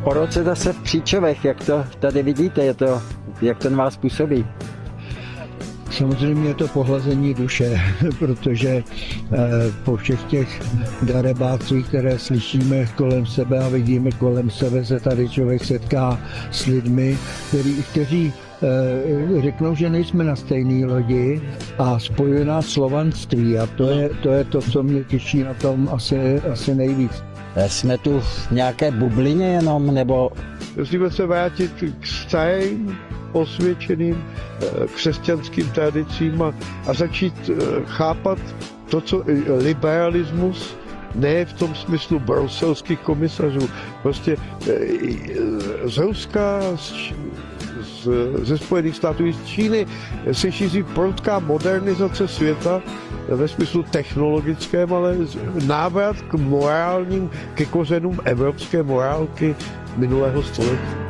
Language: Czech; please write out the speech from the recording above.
Po roce zase v Příčovech, jak to tady vidíte, jak to na vás působí? Samozřejmě je to pohlazení duše, protože po všech těch darebácích, které slyšíme kolem sebe a vidíme kolem sebe, se tady člověk setká s lidmi, kteří řeknou, že nejsme na stejné lodi a spojuje nás slovanství a to je to, co mě těší na tom asi nejvíc. Jsme tu v nějaké bublině jenom, nebo... Musíme se vrátit k starým, osvědčeným křesťanským tradicím a začít chápat to, co liberalismus, ne v tom smyslu bruselských komisařů, prostě z Ruska, ze Spojených států i z Číny se šíří prudká modernizace světa ve smyslu technologickém, ale návrat k morálním, ke kořenům evropské morálky minulého století.